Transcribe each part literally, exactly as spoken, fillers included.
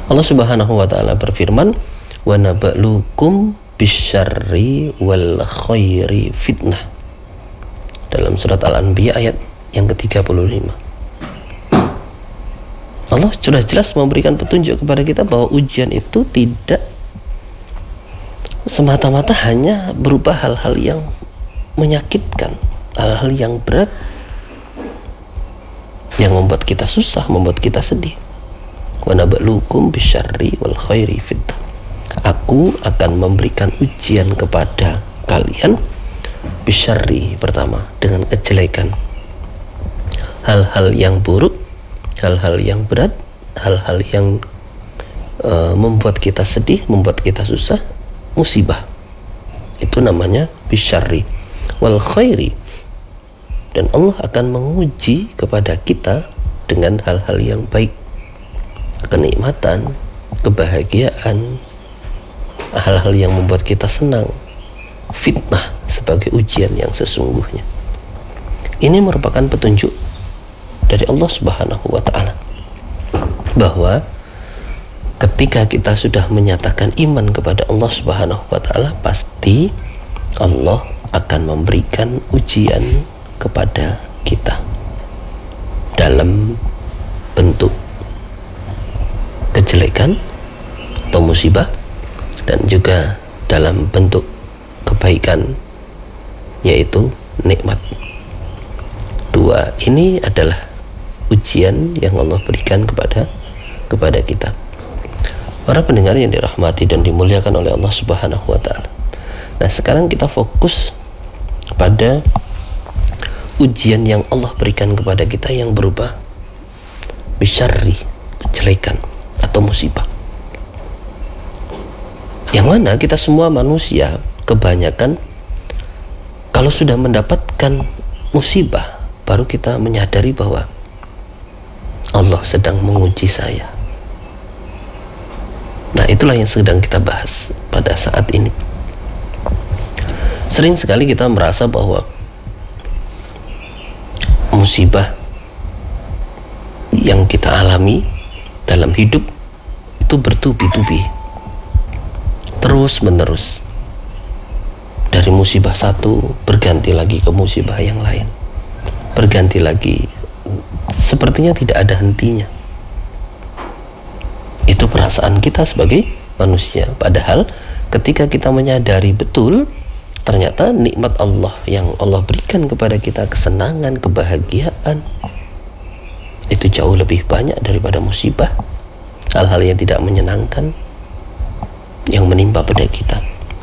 Allah Subhanahu wa taala berfirman, "Wa nabluukum bisyarri wal khairi fitnah." Dalam surat Al-Anbiya ayat yang ke tiga puluh lima. Allah sudah jelas memberikan petunjuk kepada kita bahwa ujian itu tidak semata-mata hanya berupa hal-hal yang menyakitkan, hal-hal yang berat, yang membuat kita susah, membuat kita sedih. Wa nabluukum bisyarri wal khairi fitnah. Aku akan memberikan ujian kepada kalian bisyarri, pertama dengan kejelekan, hal-hal yang buruk, hal-hal yang berat, hal-hal yang uh, membuat kita sedih, membuat kita susah, musibah. Itu namanya bisyarri wal khairi. Dan Allah akan menguji kepada kita dengan hal-hal yang baik, kenikmatan, kebahagiaan, hal-hal yang membuat kita senang. Fitnah sebagai ujian yang sesungguhnya. Ini merupakan petunjuk dari Allah Subhanahu wa taala bahwa ketika kita sudah menyatakan iman kepada Allah Subhanahu wa taala, pasti Allah akan memberikan ujian kepada kita dalam bentuk kejelekan atau musibah, dan juga dalam bentuk kebaikan, yaitu nikmat. Dua ini adalah ujian yang Allah berikan kepada kepada kita. Para pendengar yang dirahmati dan dimuliakan oleh Allah Subhanahu wa taala. Nah, sekarang kita fokus pada ujian yang Allah berikan kepada kita yang berupa bisyarri, kejelekan atau musibah. Yang mana kita semua manusia kebanyakan kalau sudah mendapatkan musibah baru kita menyadari bahwa Allah sedang menguji saya. Nah, itulah yang sedang kita bahas pada saat ini. Sering sekali kita merasa bahwa musibah yang kita alami dalam hidup itu bertubi-tubi, terus menerus. Dari musibah satu berganti lagi ke musibah yang lain, berganti lagi, sepertinya tidak ada hentinya. Itu perasaan kita sebagai manusia. Padahal ketika kita menyadari betul ternyata nikmat Allah yang Allah berikan kepada kita, kesenangan, kebahagiaan, itu jauh lebih banyak daripada musibah, hal-hal yang tidak menyenangkan yang menimpa pada kita.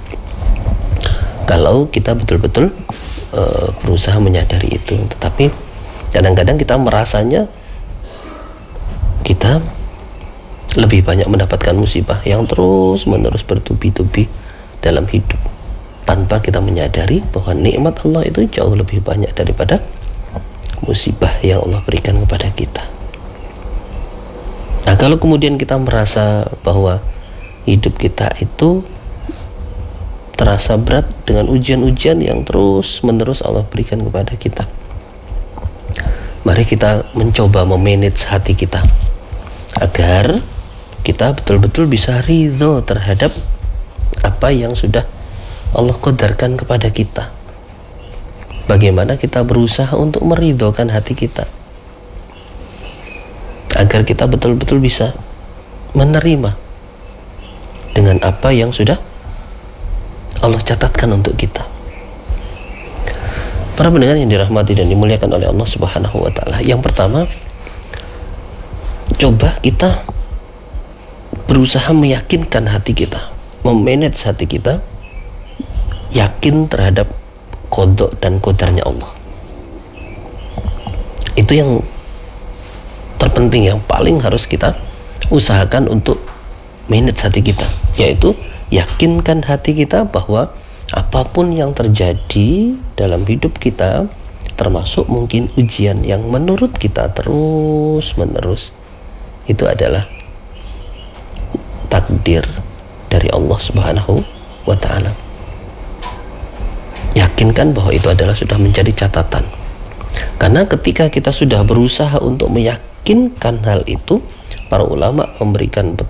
Kalau kita betul-betul uh, berusaha menyadari itu. Tetapi kadang-kadang kita merasanya kita lebih banyak mendapatkan musibah yang terus menerus bertubi-tubi dalam hidup, tanpa kita menyadari bahwa nikmat Allah itu jauh lebih banyak daripada musibah yang Allah berikan kepada kita. Nah, kalau kemudian kita merasa bahwa hidup kita itu terasa berat dengan ujian-ujian yang terus menerus Allah berikan kepada kita, mari kita mencoba memanage hati kita agar kita betul-betul bisa ridho terhadap apa yang sudah Allah qadarkan kepada kita. Bagaimana kita berusaha untuk meridhokan hati kita agar kita betul-betul bisa menerima dengan apa yang sudah Allah catatkan untuk kita. Para pendengar yang dirahmati dan dimuliakan oleh Allah Subhanahu wa taala, yang pertama, coba kita berusaha meyakinkan hati kita, memanage hati kita, yakin terhadap qada dan qadarnya Allah. Itu yang terpenting, yang paling harus kita usahakan untuk manage hati kita, yaitu yakinkan hati kita bahwa apapun yang terjadi dalam hidup kita, termasuk mungkin ujian yang menurut kita terus menerus, itu adalah takdir dari Allah Subhanahu wa ta'ala. Yakinkan bahwa itu adalah sudah menjadi catatan. Karena ketika kita sudah berusaha untuk meyakinkan hal itu, para ulama memberikan